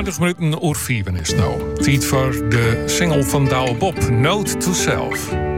20 minuten oer 4 is nou. Tijd voor de single van Douwe Bob, Note to Self.